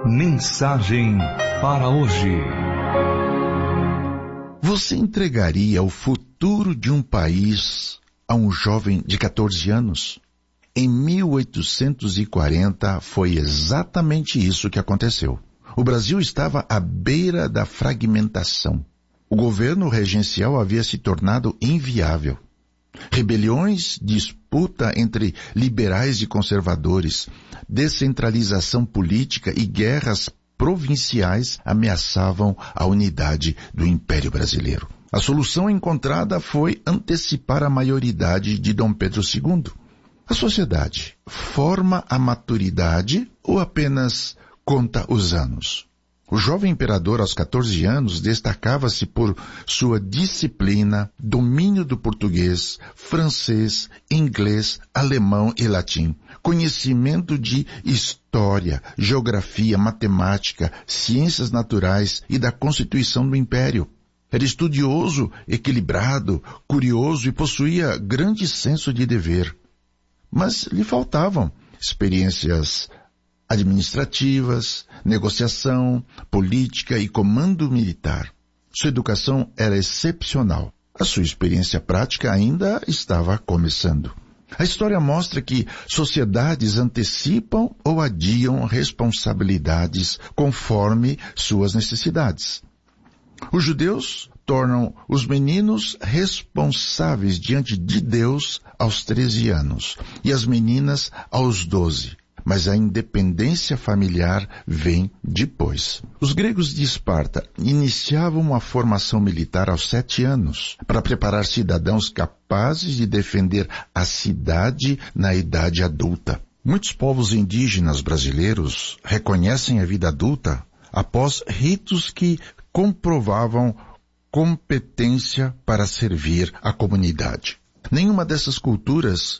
Mensagem para hoje. Você entregaria o futuro de um país a um jovem de 14 anos? Em 1840 foi exatamente isso que aconteceu. O Brasil estava à beira da fragmentação. O governo regencial havia se tornado inviável. Rebeliões, disputa entre liberais e conservadores, descentralização política e guerras provinciais ameaçavam a unidade do Império Brasileiro. A solução encontrada foi antecipar a maioridade de Dom Pedro II. A sociedade forma a maturidade ou apenas conta os anos? O jovem imperador, aos 14 anos, destacava-se por sua disciplina, domínio do português, francês, inglês, alemão e latim, conhecimento de história, geografia, matemática, ciências naturais e da Constituição do Império. Era estudioso, equilibrado, curioso e possuía grande senso de dever. Mas lhe faltavam experiências administrativas, negociação, política e comando militar. Sua educação era excepcional. A sua experiência prática ainda estava começando. A história mostra que sociedades antecipam ou adiam responsabilidades conforme suas necessidades. Os judeus tornam os meninos responsáveis diante de Deus aos 13 anos e as meninas aos 12. Mas a independência familiar vem depois. Os gregos de Esparta iniciavam a formação militar aos 7 anos, para preparar cidadãos capazes de defender a cidade na idade adulta. Muitos povos indígenas brasileiros reconhecem a vida adulta após ritos que comprovavam competência para servir a comunidade. Nenhuma dessas culturas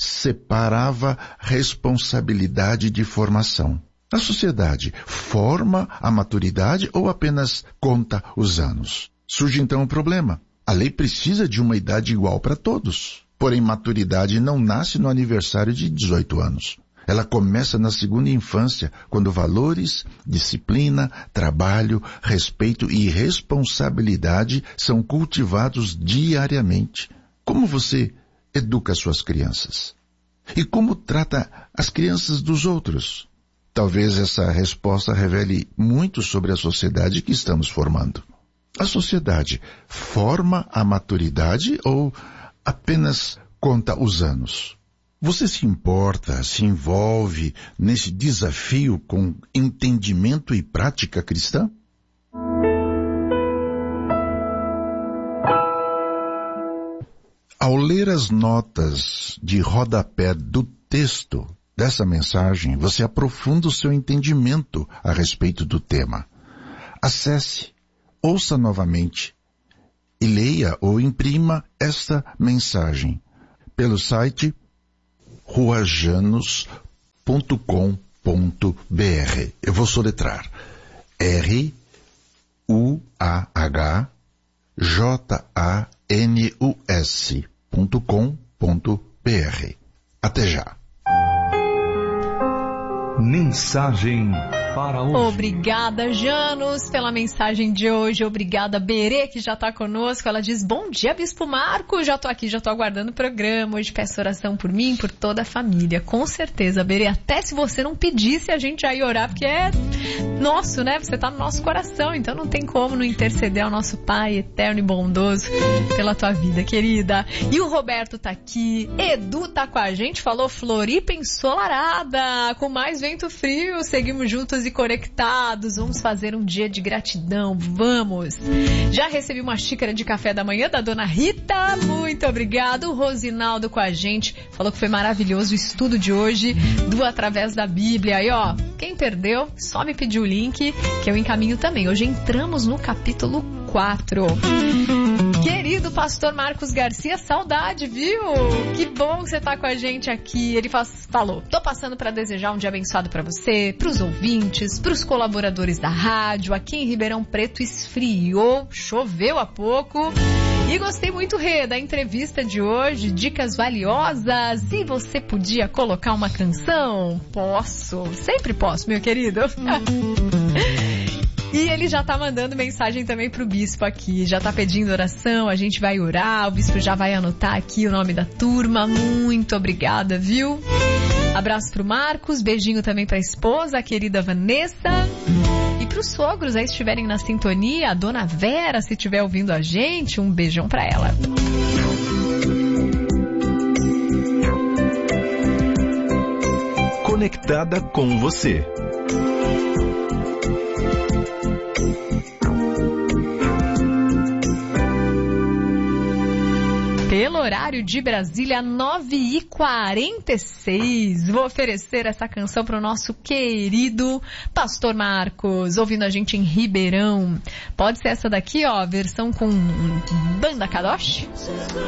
separava responsabilidade de formação. A sociedade forma a maturidade ou apenas conta os anos? Surge então o problema. A lei precisa de uma idade igual para todos. Porém, maturidade não nasce no aniversário de 18 anos. Ela começa na segunda infância, quando valores, disciplina, trabalho, respeito e responsabilidade são cultivados diariamente. Como você educa suas crianças? E como trata as crianças dos outros? Talvez essa resposta revele muito sobre a sociedade que estamos formando. A sociedade forma a maturidade ou apenas conta os anos? Você se importa, se envolve nesse desafio com entendimento e prática cristã? Ao ler as notas de rodapé do texto dessa mensagem, você aprofunda o seu entendimento a respeito do tema. Acesse, ouça novamente e leia ou imprima esta mensagem pelo site ruajanos.com.br. Eu vou soletrar. ruajanus.com.br. Até já. Mensagem para hoje. Obrigada, Janus, pela mensagem de hoje. Obrigada, Berê, que já está conosco. Ela diz, bom dia, Bispo Marco. Já estou aqui, já estou aguardando o programa. Hoje peço oração por mim e por toda a família. Com certeza, Berê. Até se você não pedisse, a gente já ia orar, porque é nosso, né? Você está no nosso coração, então não tem como não interceder ao nosso Pai eterno e bondoso pela tua vida, querida. E o Roberto está aqui. Edu está com a gente. Falou Floripa ensolarada, com mais vento frio. Seguimos juntos e conectados. Vamos fazer um dia de gratidão. Vamos! Já recebi uma xícara de café da manhã da dona Rita. Muito obrigado. O Rosinaldo com a gente. Falou que foi maravilhoso o estudo de hoje do Através da Bíblia. Aí, ó, quem perdeu, só me pediu o link que eu encaminho também. Hoje entramos no capítulo 4. Querido pastor Marcos Garcia, saudade, viu? Que bom que você tá com a gente aqui. Ele falou, tô passando para desejar um dia abençoado para você, pros ouvintes, pros colaboradores da rádio. Aqui em Ribeirão Preto esfriou, choveu há pouco E gostei muito, Rê, da entrevista de hoje, dicas valiosas. E você podia colocar uma canção? Posso, sempre posso, meu querido. E ele já tá mandando mensagem também pro bispo aqui, já tá pedindo oração, a gente vai orar, o bispo já vai anotar aqui o nome da turma. Muito obrigada, viu? Abraço pro Marcos, beijinho também pra esposa, a querida Vanessa. E pros sogros aí, se estiverem na sintonia, a dona Vera, se estiver ouvindo a gente, um beijão pra ela. Conectada com você. Pelo horário de Brasília, 9h46. Vou oferecer essa canção para o nosso querido Pastor Marcos, ouvindo a gente em Ribeirão. Pode ser essa daqui, ó, versão com Banda Kadosh.